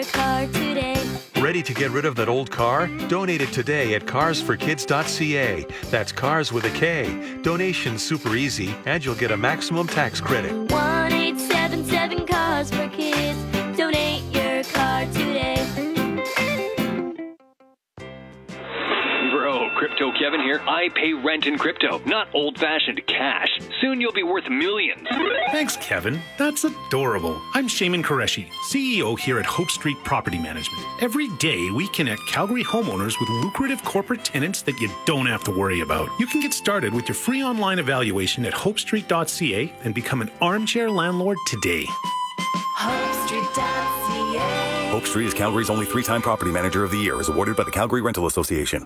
car today. Ready to get rid of that old car? Donate it today at carsforkids.ca. That's cars with a K. Donation's super easy, and you'll get a maximum tax credit. 1-877 Cars for Kids. Donate your car today. Bro, Crypto Kevin here. I pay rent in crypto, not old-fashioned cash. Soon you'll be worth millions. Thanks, Kevin. That's adorable. I'm Shaman Qureshi, CEO here at Hope Street Property Management. Every day, we connect Calgary homeowners with lucrative corporate tenants that you don't have to worry about. You can get started with your free online evaluation at hopestreet.ca and become an armchair landlord today. HopeStreet.ca. Hope Street is Calgary's only 3-time property manager of the year, as awarded by the Calgary Rental Association.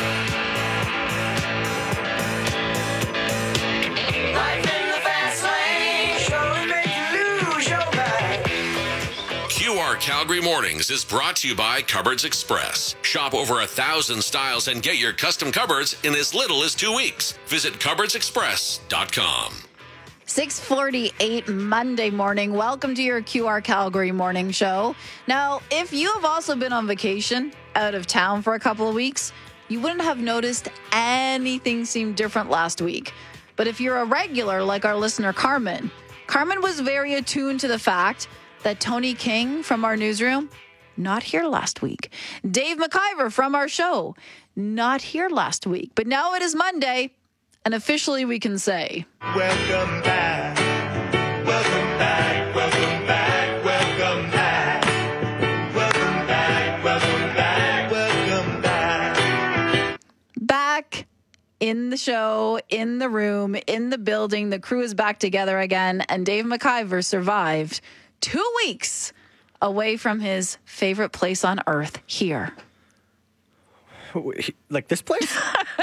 QR Calgary Mornings is brought to you by Cupboards Express. Shop over 1,000 styles and get your custom cupboards in as little as 2 weeks. Visit cupboardsexpress.com. 6:48 Monday morning. Welcome to your QR Calgary morning show. Now, if you have also been on vacation out of town for a couple of weeks, you wouldn't have noticed anything seemed different last week. But if you're a regular like our listener Carmen was very attuned to the fact that Tony King from our newsroom, not here last week. Dave McIver from our show, not here last week. But now it is Monday, and officially we can say, welcome back, welcome back, welcome back, welcome back, welcome back, welcome back, welcome back. Back in the show, in the room, in the building. The crew is back together again, and Dave McIver survived 2 weeks away from his favorite place on earth, here. Like this place?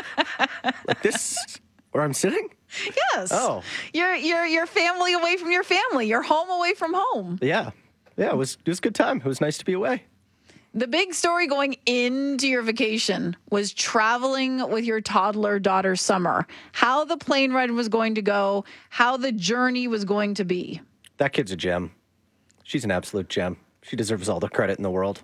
Like this, where I'm sitting? Yes. Oh. Your family away from your family. Your home away from home. Yeah. Yeah, it was a good time. It was nice to be away. The big story going into your vacation was traveling with your toddler daughter, Summer. How the plane ride was going to go, how the journey was going to be. That kid's a gem. She's an absolute gem. She deserves all the credit in the world,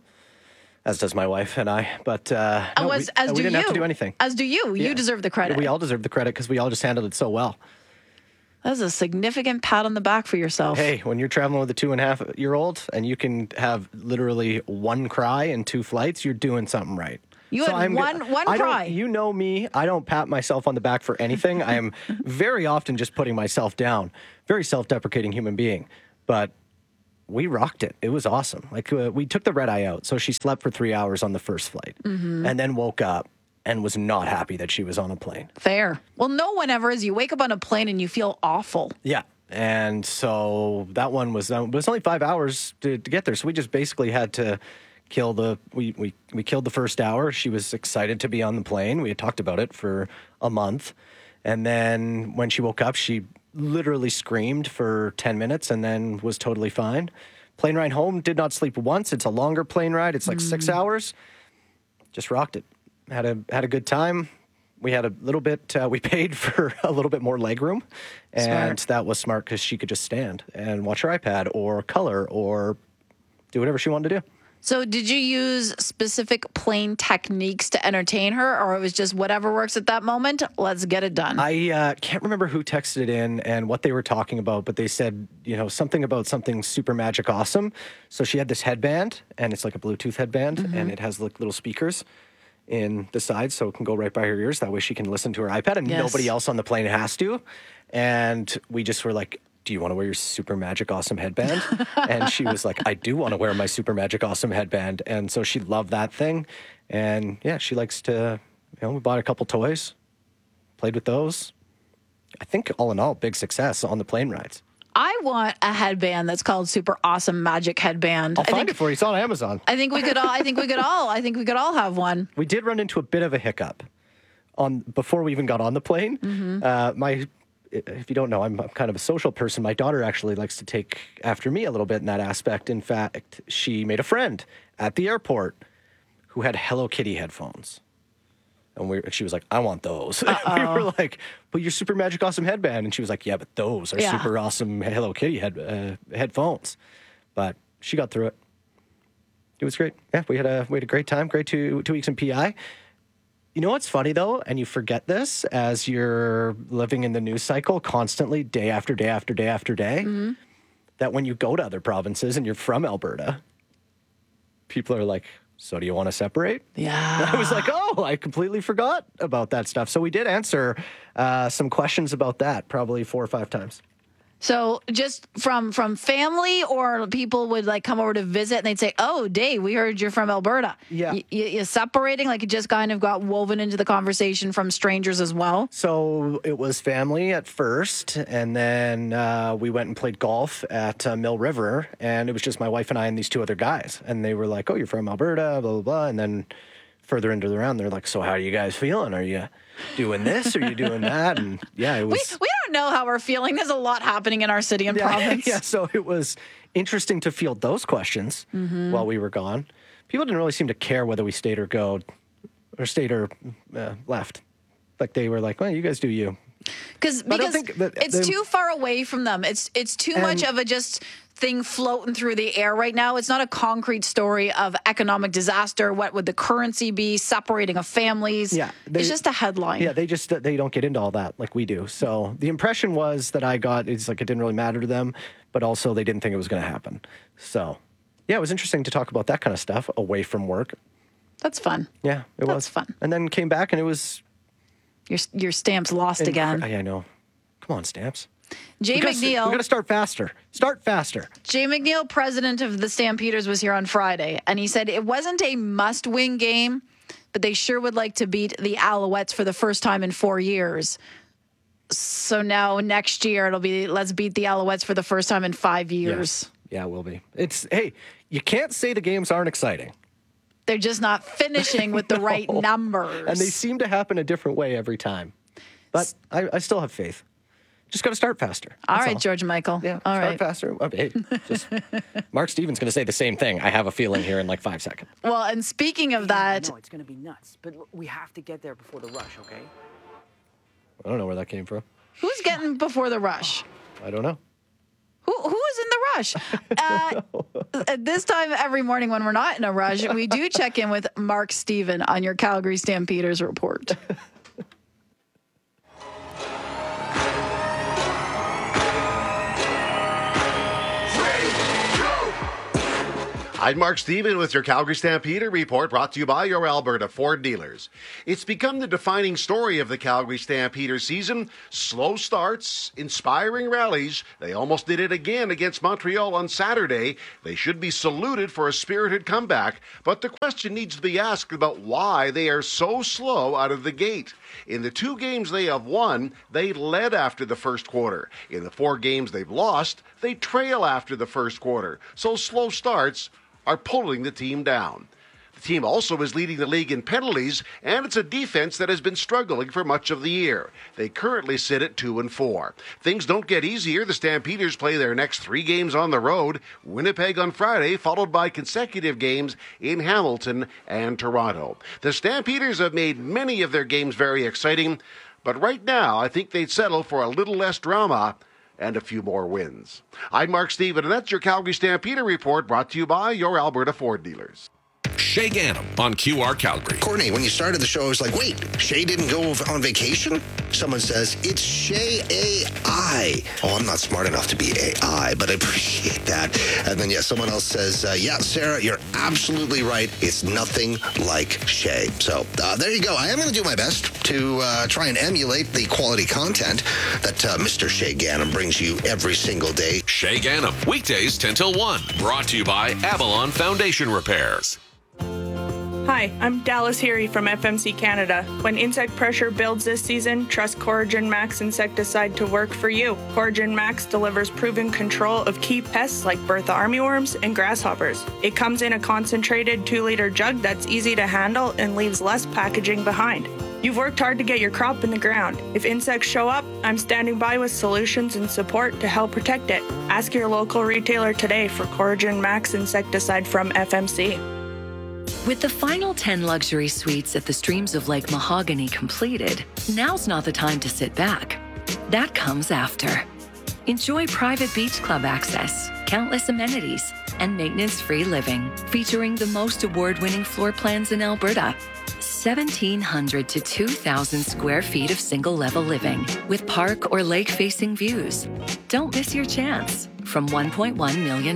as does my wife and I. But no, we didn't have to do anything. As do you. Yeah. You deserve the credit. We all deserve the credit because we all just handled it so well. That's a significant pat on the back for yourself. Hey, when you're traveling with a 2.5-year-old and you can have literally one cry in 2 flights, you're doing something right. You had one cry. You know me. I don't pat myself on the back for anything. I am very often just putting myself down. Very self-deprecating human being. But we rocked it. It was awesome. Like we took the red eye out. So she slept for 3 hours on the first flight and then woke up and was not happy that she was on a plane. Fair. Well, no one ever is. You wake up on a plane and you feel awful. Yeah. And so that one was, it was only 5 hours to get there. So we just basically had to kill we killed the first hour. She was excited to be on the plane. We had talked about it for a month. And then when she woke up, she literally screamed for 10 minutes and then was totally fine. Plane ride home, did not sleep once. It's a longer plane ride. It's like 6 hours. Just rocked it. Had a good time. We had a little bit, we paid for a little bit more leg room. And that was smart because she could just stand and watch her iPad or color or do whatever she wanted to do. So did you use specific plane techniques to entertain her, or it was just whatever works at that moment, let's get it done? I can't remember who texted it in and what they were talking about, but they said, something about something super magic awesome. So she had this headband, and it's like a Bluetooth headband, and it has like little speakers in the sides, so it can go right by her ears. That way she can listen to her iPad, and nobody else on the plane has to. And we just were like, do you want to wear your super magic awesome headband? And she was like, I do want to wear my super magic awesome headband. And so she loved that thing. And yeah, she likes to, we bought a couple toys, played with those. I think all in all, big success on the plane rides. I want a headband that's called Super Awesome Magic Headband. I'll find it for you. It's on Amazon. I think we could all have one. We did run into a bit of a hiccup before we even got on the plane. If you don't know, I'm kind of a social person. My daughter actually likes to take after me a little bit in that aspect. In fact, she made a friend at the airport who had Hello Kitty headphones. And she was like, I want those. We were like, but your super magic awesome headband. And she was like, yeah, but those are super awesome Hello Kitty headphones. But she got through it. It was great. Yeah, we had a great time. Great 2 weeks in PI. You know what's funny though, and you forget this as you're living in the news cycle constantly, day after day after day after day, that when you go to other provinces and you're from Alberta, people are like, so do you want to separate? Yeah. I was like, oh, I completely forgot about that stuff. So we did answer some questions about that probably 4 or 5 times. So just from family, or people would like come over to visit and they'd say, oh, Dave, we heard you're from Alberta. Yeah. You're separating, like it just kind of got woven into the conversation from strangers as well? So it was family at first, and then we went and played golf at Mill River, and it was just my wife and I and these 2 other guys. And they were like, oh, you're from Alberta, blah, blah, blah. And then further into the round, they're like, so how are you guys feeling? Are you doing this? Are you doing that? And yeah, it was... We don't know how we're feeling. There's a lot happening in our city and province. Yeah, so it was interesting to field those questions while we were gone. People didn't really seem to care whether we stayed or left. Like they were like, well, you guys do you. Because it's too far away from them. It's too much of a just thing floating through the air right now. It's not a concrete story of economic disaster. What would the currency be? Separating of families. Yeah, it's just a headline. Yeah, they don't get into all that like we do. So the impression was that I got is like it didn't really matter to them, but also they didn't think it was going to happen. So yeah, it was interesting to talk about that kind of stuff away from work. That's fun. Yeah, it was fun. And then came back and it was your Stamps lost again. I know. Come on, Stamps. Jay McNeil. We got to start faster. Start faster. Jay McNeil, president of the Stampeders, was here on Friday, and he said it wasn't a must-win game, but they sure would like to beat the Alouettes for the first time in 4 years. So now next year it'll be let's beat the Alouettes for the first time in 5 years. Yes. Yeah, it will be. Hey, you can't say the games aren't exciting. They're just not finishing with the right numbers. And they seem to happen a different way every time. But I still have faith. Just got to start faster. All right, George Michael. Yeah, all start right. faster. Hey, Mark Stevens going to say the same thing. I have a feeling here in like 5 seconds. Well, and speaking of that... No, it's going to be nuts. But we have to get there before the rush, okay? I don't know where that came from. Who's getting before the rush? I don't know. Who is in the rush? At this time every morning when we're not in a rush, we do check in with Mark Steven on your Calgary Stampeders report. I'm Mark Steven with your Calgary Stampeder report, brought to you by your Alberta Ford dealers. It's become the defining story of the Calgary Stampeder season. Slow starts, inspiring rallies. They almost did it again against Montreal on Saturday. They should be saluted for a spirited comeback, but the question needs to be asked about why they are so slow out of the gate. In the 2 games they have won, they led after the first quarter. In the 4 games they've lost, they trail after the first quarter. So slow starts are pulling the team down. The team also is leading the league in penalties, and it's a defense that has been struggling for much of the year. They currently sit at 2-4. Things don't get easier. The Stampeders play their next 3 games on the road. Winnipeg on Friday, followed by consecutive games in Hamilton and Toronto. The Stampeders have made many of their games very exciting, but right now I think they'd settle for a little less drama and a few more wins. I'm Mark Steven, and that's your Calgary Stampeder report, brought to you by your Alberta Ford dealers. Shay Ganem on QR Calgary. Courtney, when you started the show, I was like, wait, Shay didn't go on vacation? Someone says, it's Shay AI. Oh, I'm not smart enough to be AI, but I appreciate that. And then, someone else says, yeah, Sarah, you're absolutely right. It's nothing like Shay. So there you go. I am going to do my best to try and emulate the quality content that Mr. Shay Ganem brings you every single day. Shay Ganem, weekdays 10 till 1. Brought to you by Avalon Foundation Repairs. Hi, I'm Dallas Heary from FMC Canada. When insect pressure builds this season, trust Coragen Max insecticide to work for you. Coragen Max delivers proven control of key pests like Bertha armyworms and grasshoppers. It comes in a concentrated 2-liter jug that's easy to handle and leaves less packaging behind. You've worked hard to get your crop in the ground. If insects show up, I'm standing by with solutions and support to help protect it. Ask your local retailer today for Coragen Max insecticide from FMC. With the final 10 luxury suites at the Streams of Lake Mahogany completed, now's not the time to sit back. That comes after. Enjoy private beach club access, countless amenities, and maintenance-free living, featuring the most award-winning floor plans in Alberta. 1,700 to 2,000 square feet of single-level living with park or lake-facing views. Don't miss your chance from $1.1 million.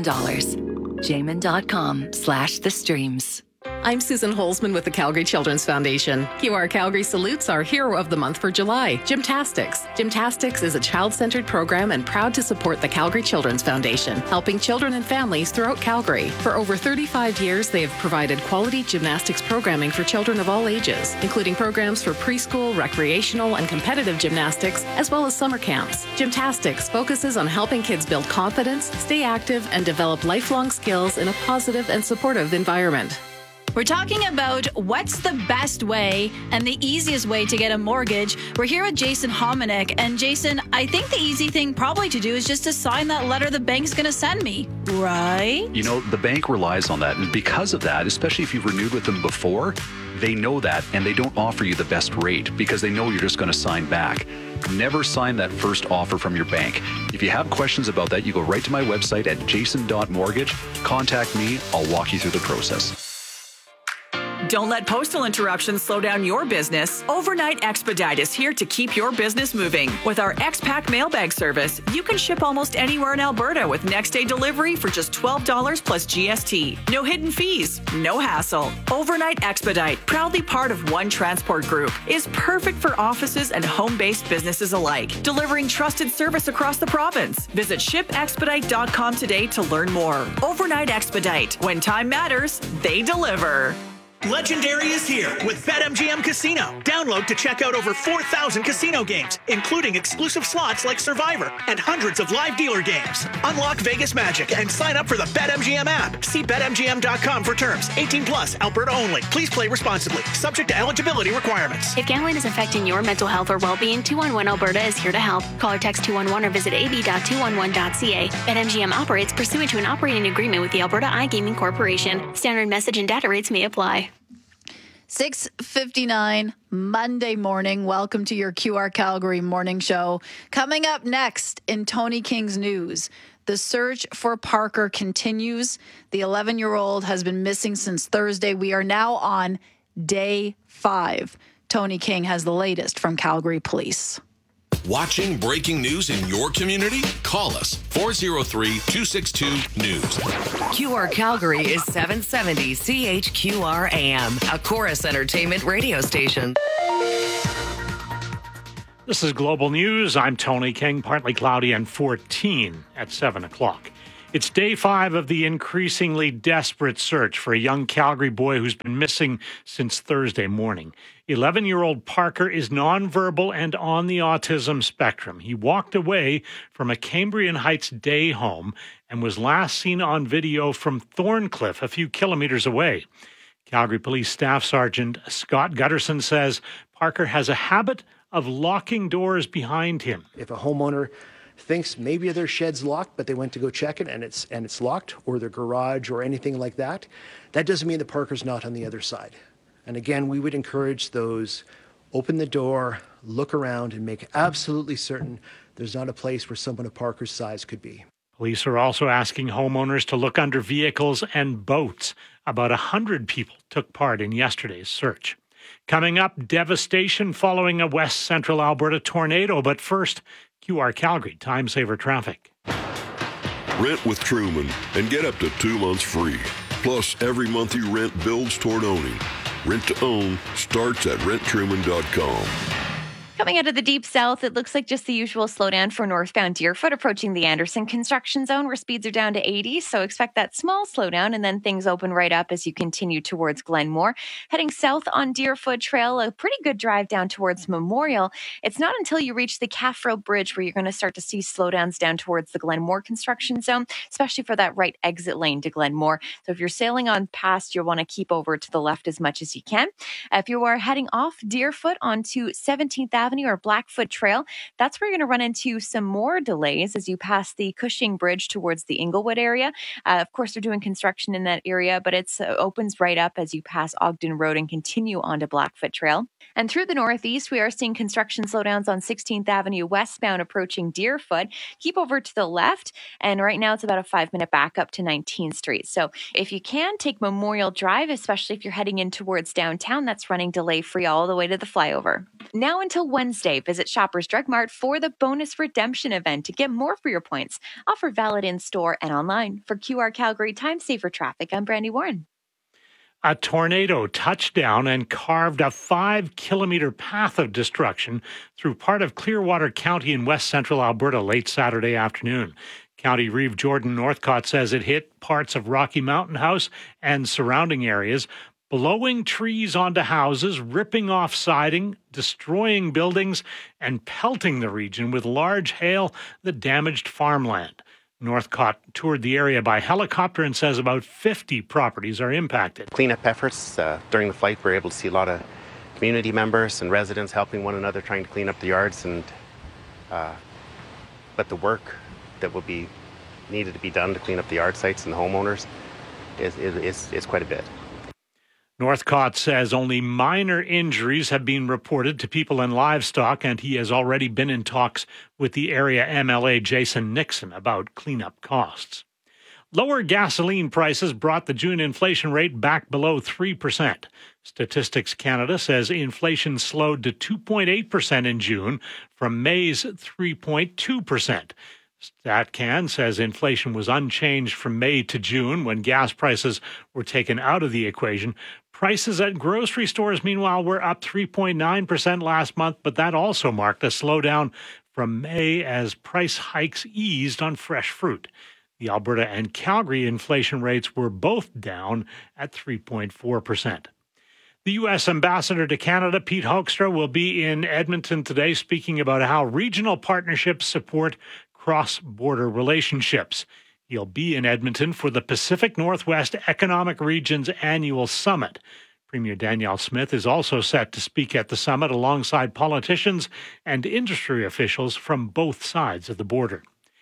Jamin.com/the streams. I'm Susan Holzman with the Calgary Children's Foundation. QR Calgary salutes our Hero of the Month for July, Gymtastics. Gymtastics is a child-centered program and proud to support the Calgary Children's Foundation, helping children and families throughout Calgary. For over 35 years, they have provided quality gymnastics programming for children of all ages, including programs for preschool, recreational, and competitive gymnastics, as well as summer camps. Gymtastics focuses on helping kids build confidence, stay active, and develop lifelong skills in a positive and supportive environment. We're talking about what's the best way and the easiest way to get a mortgage. We're here with Jason Hominick. And Jason, I think the easy thing probably to do is just to sign that letter the bank's going to send me, right? You know, the bank relies on that. And because of that, especially if you've renewed with them before, they know that and they don't offer you the best rate because they know you're just going to sign back. Never sign that first offer from your bank. If you have questions about that, you go right to my website at jason.mortgage. Contact me. I'll walk you through the process. Don't let postal interruptions slow down your business. Overnight Expedite is here to keep your business moving. With our X-Pack mailbag service, you can ship almost anywhere in Alberta with next-day delivery for just $12 plus GST. No hidden fees, no hassle. Overnight Expedite, proudly part of One Transport Group, is perfect for offices and home-based businesses alike, delivering trusted service across the province. Visit shipexpedite.com today to learn more. Overnight Expedite. When time matters, they deliver. Legendary is here with BetMGM Casino. Download to check out over 4,000 casino games, including exclusive slots like Survivor and hundreds of live dealer games. Unlock Vegas magic and sign up for the BetMGM app. See BetMGM.com for terms. 18 plus, Alberta only. Please play responsibly. Subject to eligibility requirements. If gambling is affecting your mental health or well-being, 211 Alberta is here to help. Call or text 211 or visit ab.211.ca. BetMGM operates pursuant to an operating agreement with the Alberta iGaming Corporation. Standard message and data rates may apply. 6:59 Monday morning. Welcome to your QR Calgary morning show. Coming up next in Tony King's news, the search for Parker continues. The 11-year-old has been missing since Thursday. We are now on day 5. Tony King has the latest from Calgary Police. Watching breaking news in your community? Call us 403-262-NEWS. QR Calgary is 770 CHQR AM, a Chorus Entertainment radio station. This is Global News. I'm Tony King, partly cloudy and 14 at 7 o'clock. It's day 5 of the increasingly desperate search for a young Calgary boy who's been missing since Thursday morning. 11-year-old Parker is nonverbal and on the autism spectrum. He walked away from a Cambrian Heights day home and was last seen on video from Thorncliffe, a few kilometers away. Calgary Police Staff Sergeant Scott Gutterson says Parker has a habit of locking doors behind him. If a homeowner thinks maybe their shed's locked, but they went to go check it and it's locked, or their garage or anything like that, that doesn't mean that Parker's not on the other side. And again, we would encourage those, open the door, look around, and make absolutely certain there's not a place where someone of Parker's size could be. Police are also asking homeowners to look under vehicles and boats. About 100 people took part in yesterday's search. Coming up, devastation following a West Central Alberta tornado. But first, QR Calgary Time Saver Traffic. Rent with Truman and get up to 2 months free. Plus, every month you rent builds toward owning. Rent to own starts at renttruman.com. Coming out of the deep south, it looks like just the usual slowdown for northbound Deerfoot approaching the Anderson construction zone where speeds are down to 80. So expect that small slowdown and then things open right up as you continue towards Glenmore. Heading south on Deerfoot Trail, a pretty good drive down towards Memorial. It's not until you reach the Caffro Bridge where you're going to start to see slowdowns down towards the Glenmore construction zone, especially for that right exit lane to Glenmore. So if you're sailing on past, you'll want to keep over to the left as much as you can. If you are heading off Deerfoot onto 17th Avenue, Avenue or Blackfoot Trail. That's where you're going to run into some more delays as you pass the Cushing Bridge towards the Inglewood area. Of course, they're doing construction in that area, but it opens right up as you pass Ogden Road and continue onto Blackfoot Trail. And through the northeast, we are seeing construction slowdowns on 16th Avenue westbound approaching Deerfoot. Keep over to the left, and right now it's about a 5-minute backup to 19th Street. So if you can, take Memorial Drive, especially if you're heading in towards downtown. That's running delay-free all the way to the flyover. Now until Wednesday, visit Shoppers Drug Mart for the bonus redemption event to get more for your points. Offer valid in-store and online. For QR Calgary Time Saver Traffic, I'm Brandy Warren. A tornado touched down and carved a 5-kilometer path of destruction through part of Clearwater County in west central Alberta late Saturday afternoon. County Reeve Jordan Northcott says it hit parts of Rocky Mountain House and surrounding areas, blowing trees onto houses, ripping off siding, destroying buildings, and pelting the region with large hail that damaged farmland. Northcott toured the area by helicopter and says about 50 properties are impacted. Cleanup efforts during the flight, we're able to see a lot of community members and residents helping one another, trying to clean up the yards. But the work that will be needed to be done to clean up the yard sites and the homeowners is quite a bit. Northcott says only minor injuries have been reported to people and livestock, and he has already been in talks with the area MLA Jason Nixon about cleanup costs. Lower gasoline prices brought the June inflation rate back below 3%. Statistics Canada says inflation slowed to 2.8% in June from May's 3.2%. StatCan says inflation was unchanged from May to June when gas prices were taken out of the equation. Prices at grocery stores, meanwhile, were up 3.9% last month, but that also marked a slowdown from May as price hikes eased on fresh fruit. The Alberta and Calgary inflation rates were both down at 3.4%. The U.S. Ambassador to Canada, Pete Hoekstra, will be in Edmonton today speaking about how regional partnerships support cross-border relationships. He'll be in Edmonton for the Pacific Northwest Economic Region's annual summit. Premier Danielle Smith is also set to speak at the summit alongside politicians and industry officials from both sides of the border.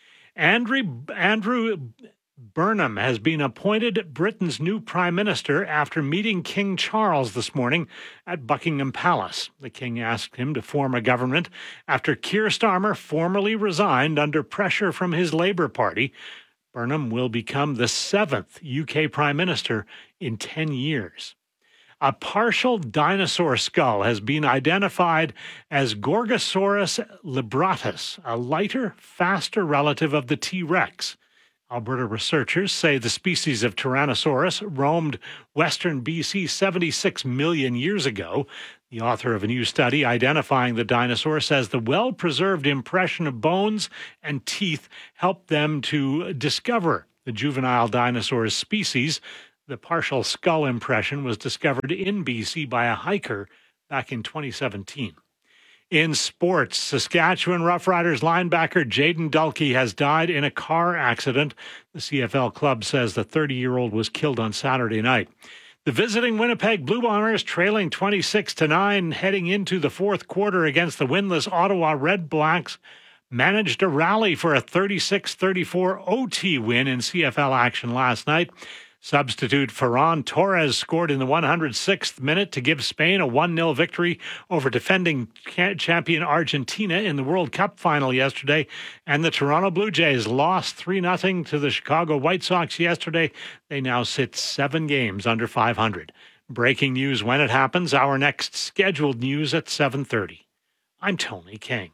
Andrew Burnham has been appointed Britain's new Prime Minister after meeting King Charles this morning at Buckingham Palace. The King asked him to form a government after Keir Starmer formally resigned under pressure from his Labour Party. Burnham will become the 7th UK Prime Minister in 10 years. A partial dinosaur skull has been identified as Gorgosaurus libratus, a lighter, faster relative of the T-Rex. Alberta researchers say the species of Tyrannosaurus roamed western BC 76 million years ago. The author of a new study identifying the dinosaur says the well-preserved impression of bones and teeth helped them to discover the juvenile dinosaur's species. The partial skull impression was discovered in BC by a hiker back in 2017. In sports, Saskatchewan Roughriders linebacker Jaden Dulkey has died in a car accident. The CFL club says the 30-year-old was killed on Saturday night. The visiting Winnipeg Blue Bombers, trailing 26-9, heading into the fourth quarter against the winless Ottawa Red Blacks, managed a rally for a 36-34 OT win in CFL action last night. Substitute Ferran Torres scored in the 106th minute to give Spain a 1-0 victory over defending champion Argentina in the World Cup final yesterday. And the Toronto Blue Jays lost 3-0 to the Chicago White Sox yesterday. They now sit 7 games under 500. Breaking news when it happens. Our next scheduled news at 7:30. I'm Tony King.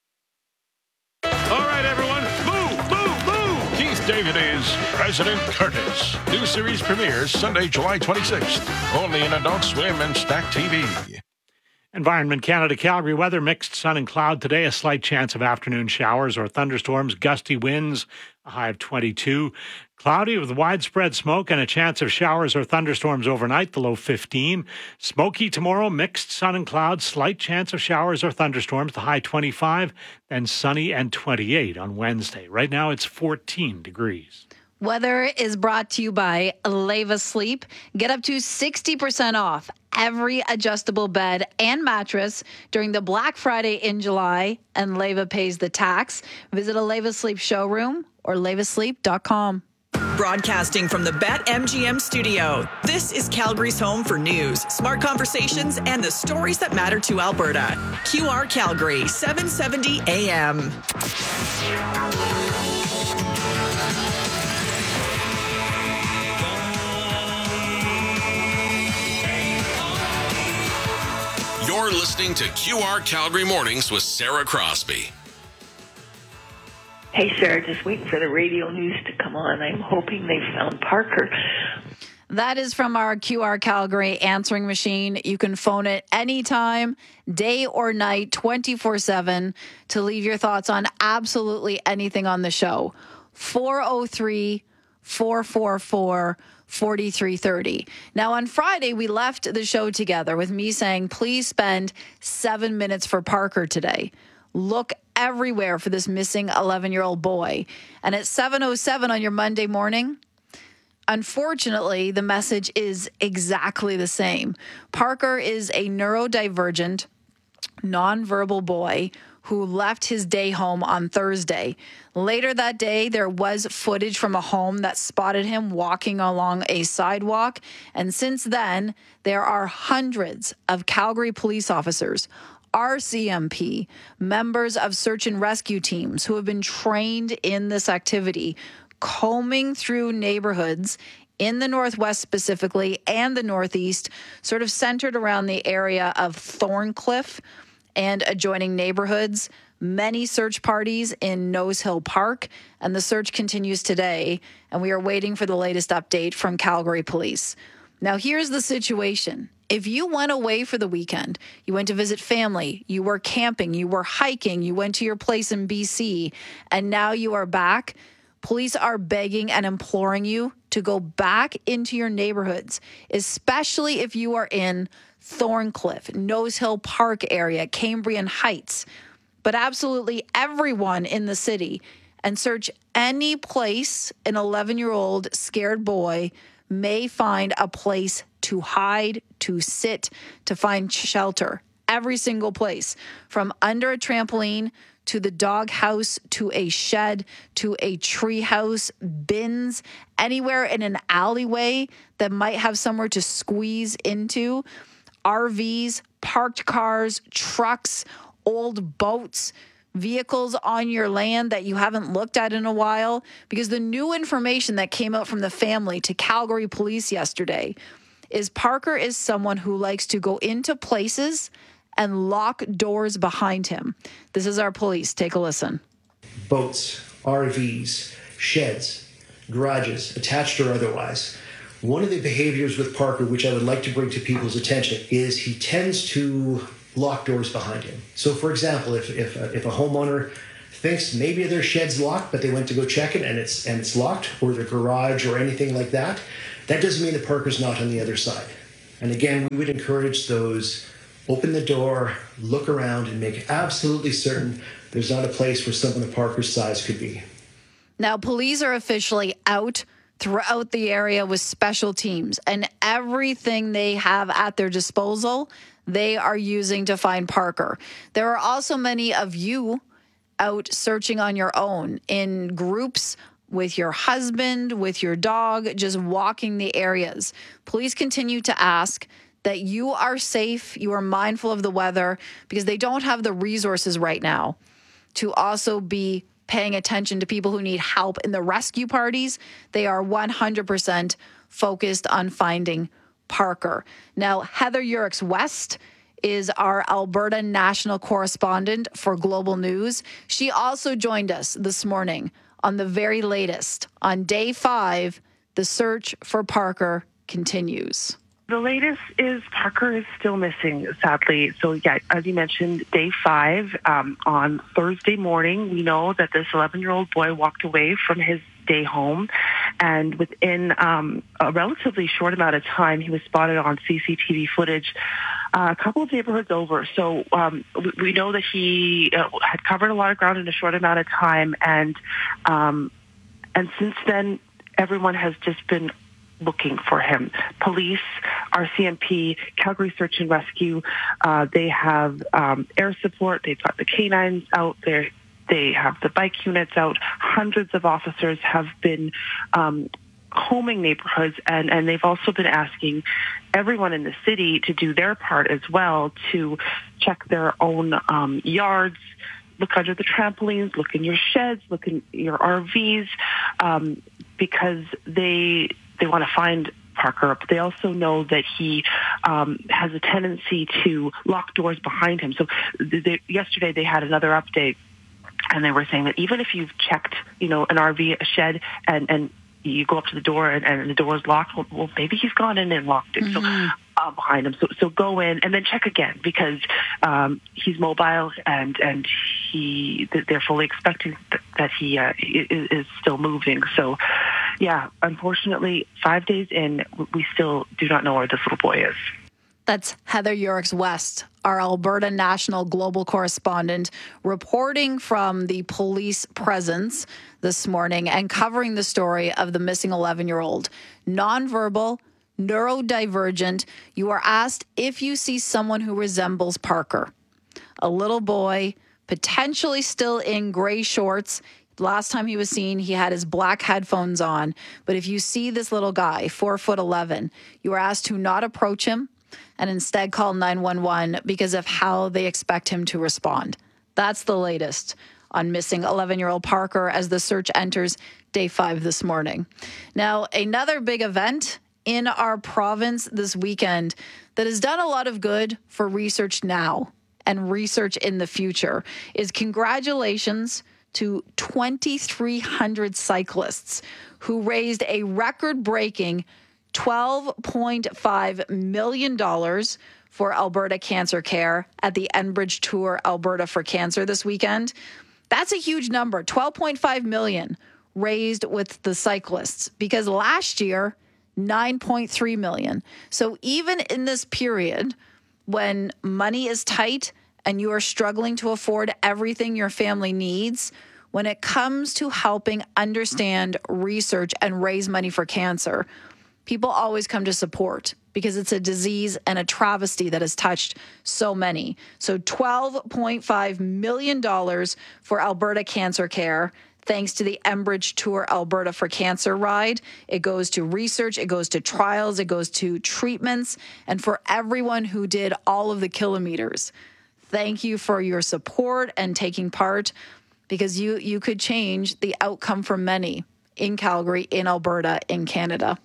All right, everyone, move! Keith David is President Curtis. New series premieres Sunday, July 26th. Only in Adult Swim and Stack TV. Environment Canada Calgary weather, mixed sun and cloud today. A slight chance of afternoon showers or thunderstorms, gusty winds, a high of 22. Cloudy with widespread smoke and a chance of showers or thunderstorms overnight, the low 15. Smoky tomorrow, mixed sun and clouds, slight chance of showers or thunderstorms, the high 25. Then sunny and 28 on Wednesday. Right now it's 14 degrees. Weather is brought to you by Leva Sleep. Get up to 60% off every adjustable bed and mattress during the Black Friday in July, and Leva pays the tax. Visit a Leva Sleep showroom or levasleep.com. Broadcasting from the BetMGM studio, this is Calgary's home for news, smart conversations, and the stories that matter to Alberta. QR Calgary, 770 AM. You're listening to QR Calgary Mornings with Sarah Crosby. Hey, Sarah, just waiting for the radio news to come on. I'm hoping they found Parker. That is from our QR Calgary answering machine. You can phone it anytime, day or night, 24/7, to leave your thoughts on absolutely anything on the show. 403-444-4330. Now, on Friday, we left the show together with me saying, please spend 7 minutes for Parker today. Look everywhere for this missing 11-year-old boy. And at 7:07 on your Monday morning, unfortunately, the message is exactly the same. Parker is a neurodivergent, nonverbal boy who left his day home on Thursday. Later that day, there was footage from a home that spotted him walking along a sidewalk. And since then, there are hundreds of Calgary police officers, RCMP, members of search and rescue teams who have been trained in this activity, combing through neighborhoods in the Northwest specifically and the Northeast, sort of centered around the area of Thorncliffe and adjoining neighborhoods. Many search parties in Nose Hill Park, and the search continues today, and we are waiting for the latest update from Calgary Police. Now, here's the situation. If you went away for the weekend, you went to visit family, you were camping, you were hiking, you went to your place in BC, and now you are back, police are begging and imploring you to go back into your neighborhoods, especially if you are in Thorncliffe, Nose Hill Park area, Cambrian Heights, but absolutely everyone in the city, and search any place an 11-year-old scared boy may find a place to hide, to sit, to find shelter. Every single place, from under a trampoline to the doghouse, to a shed, to a treehouse, bins, anywhere in an alleyway that might have somewhere to squeeze into, RVs, parked cars, trucks, old boats, vehicles on your land that you haven't looked at in a while, because the new information that came out from the family to Calgary Police yesterday is Parker is someone who likes to go into places and lock doors behind him. This is our police. Take a listen. Boats, RVs, sheds, garages, attached or otherwise. One of the behaviors with Parker, which I would like to bring to people's attention, is he tends to lock doors behind him. So, for example, if a homeowner thinks maybe their shed's locked, but they went to go check it and it's locked, or their garage or anything like that, that doesn't mean that Parker's not on the other side. And again, we would encourage those, open the door, look around, and make absolutely certain there's not a place where someone of Parker's size could be. Now, police are officially out throughout the area with special teams, and everything they have at their disposal, they are using to find Parker. There are also many of you out searching on your own in groups with your husband, with your dog, just walking the areas. Police continue to ask that you are safe, you are mindful of the weather, because they don't have the resources right now to also be paying attention to people who need help in the rescue parties. They are 100% focused on finding Parker. Now, Heather Urix-West is our Alberta national correspondent for Global News. She also joined us this morning on the very latest. On day 5, the search for Parker continues. The latest is Parker is still missing, sadly. So, yeah, as you mentioned, day 5, on Thursday morning, we know that this 11-year-old boy walked away from his day home, and within a relatively short amount of time, he was spotted on CCTV footage a couple of neighborhoods over. So we know that he had covered a lot of ground in a short amount of time, and since then, everyone has just been looking for him. Police RCMP, Calgary Search and Rescue. They have air support. They've got the canines out there. They have the bike units out. Hundreds of officers have been combing neighborhoods, and they've also been asking everyone in the city to do their part as well, to check their own yards, look under the trampolines, look in your sheds, look in your RVs, because they want to find Parker, but they also know that he has a tendency to lock doors behind him. So yesterday they had another update, and they were saying that even if you've checked, an RV, a shed, and you go up to the door and the door is locked, well, maybe he's gone in and locked it. So behind him. So go in and then check again, because he's mobile and they're fully expecting that he is still moving. So, yeah, unfortunately, 5 days in, we still do not know where this little boy is. That's Heather Yerkes-West, our Alberta National Global Correspondent, reporting from the police presence this morning and covering the story of the missing 11-year-old. Nonverbal, neurodivergent. You are asked if you see someone who resembles Parker. A little boy, potentially still in gray shorts. Last time he was seen, he had his black headphones on. But if you see this little guy, 4'11", you are asked to not approach him and instead call 911 because of how they expect him to respond. That's the latest on missing 11-year-old Parker as the search enters day 5 this morning. Now, another big event in our province this weekend that has done a lot of good for research now and research in the future is congratulations to 2,300 cyclists who raised a record-breaking $12.5 million for Alberta Cancer Care at the Enbridge Tour Alberta for Cancer this weekend. That's a huge number, $12.5 million raised with the cyclists, because last year, $9.3 million. So even in this period when money is tight and you are struggling to afford everything your family needs, when it comes to helping understand research and raise money for cancer, people always come to support because it's a disease and a travesty that has touched so many. So $12.5 million for Alberta Cancer Care, thanks to the Enbridge Tour Alberta for Cancer ride. It goes to research, it goes to trials, it goes to treatments, and for everyone who did all of the kilometers. Thank you for your support and taking part, because you could change the outcome for many in Calgary, in Alberta, in Canada.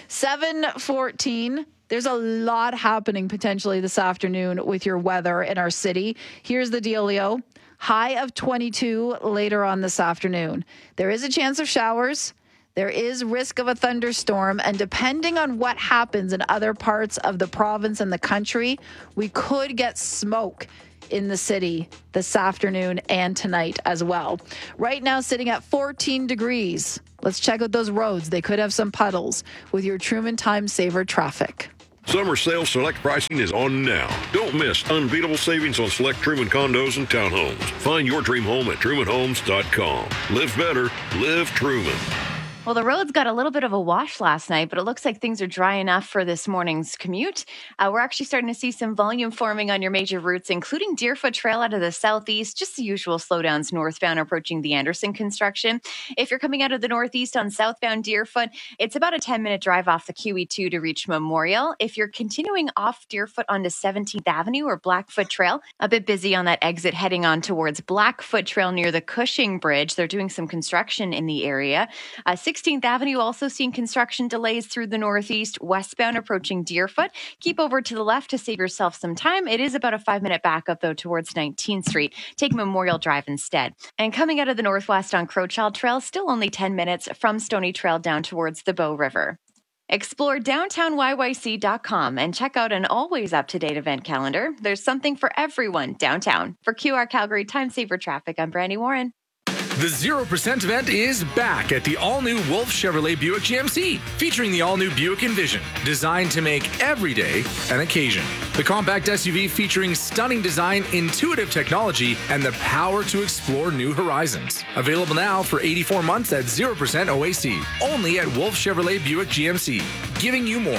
7:14. There's a lot happening potentially this afternoon with your weather in our city. Here's the dealio. High of 22 later on this afternoon. There is a chance of showers. There is risk of a thunderstorm. And depending on what happens in other parts of the province and the country, we could get smoke in the city this afternoon and tonight as well. Right now, sitting at 14 degrees. Let's check out those roads. They could have some puddles with your Truman Time Saver traffic. Summer sale select pricing is on now. Don't miss unbeatable savings on select Truman condos and townhomes. Find your dream home at trumanhomes.com. Live better. Live Truman. Well, the roads got a little bit of a wash last night, but it looks like things are dry enough for this morning's commute. We're actually starting to see some volume forming on your major routes, including Deerfoot Trail out of the southeast, just the usual slowdowns northbound approaching the Anderson construction. If you're coming out of the northeast on southbound Deerfoot, it's about a 10-minute drive off the QE2 to reach Memorial. If you're continuing off Deerfoot onto 17th Avenue or Blackfoot Trail, a bit busy on that exit heading on towards Blackfoot Trail near the Cushing Bridge. They're doing some construction in the area. 16th Avenue also seeing construction delays through the northeast, westbound approaching Deerfoot. Keep over to the left to save yourself some time. It is about a 5-minute backup, though, towards 19th Street. Take Memorial Drive instead. And coming out of the northwest on Crowchild Trail, still only 10 minutes from Stony Trail down towards the Bow River. Explore downtownyyc.com and check out an always up-to-date event calendar. There's something for everyone downtown. For QR Calgary Time Saver Traffic, I'm Brandy Warren. The 0% event is back at the all-new Wolf Chevrolet Buick GMC, featuring the all-new Buick Envision, designed to make every day an occasion. The compact SUV featuring stunning design, intuitive technology, and the power to explore new horizons. Available now for 84 months at 0% OAC, only at Wolf Chevrolet Buick GMC, giving you more.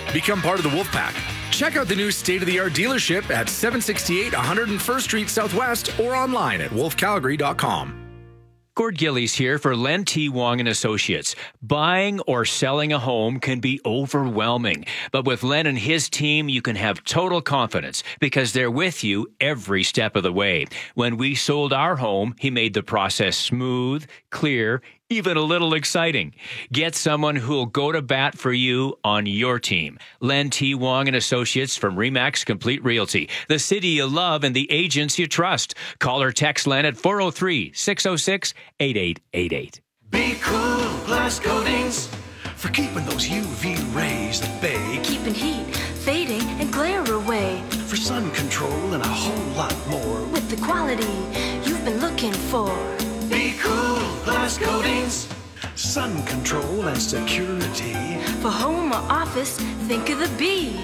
Become part of the Wolfpack. Check out the new state-of-the-art dealership at 768 101st Street Southwest or online at wolfcalgary.com. Gord Gillies here for Len T. Wong and Associates. Buying or selling a home can be overwhelming, but with Len and his team, you can have total confidence because they're with you every step of the way. When we sold our home, he made the process smooth, clear, even a little exciting. Get someone who'll go to bat for you on your team. Len T. Wong and Associates from RE/MAX Complete Realty. The city you love and the agents you trust. Call or text Len at 403-606-8888. Be cool, glass coatings, for keeping those UV rays at bay. Keeping heat, fading, and glare away. For sun control and a whole lot more. With the quality you've been looking for. Be cool, glass coatings, sun control and security. For home or office, think of the B.